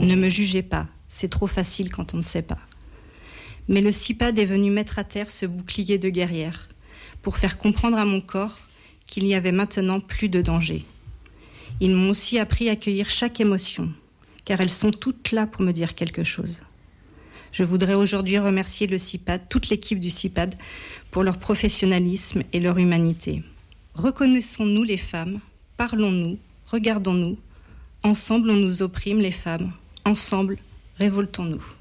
Ne me jugez pas, c'est trop facile quand on ne sait pas. Mais le CIPAD est venu mettre à terre ce bouclier de guerrière pour faire comprendre à mon corps qu'il n'y avait maintenant plus de danger. Ils m'ont aussi appris à accueillir chaque émotion, car elles sont toutes là pour me dire quelque chose. Je voudrais aujourd'hui remercier le CIPAD, toute l'équipe du CIPAD, pour leur professionnalisme et leur humanité. Reconnaissons-nous les femmes, parlons-nous, regardons-nous. Ensemble, on nous opprime les femmes. Ensemble, révoltons-nous.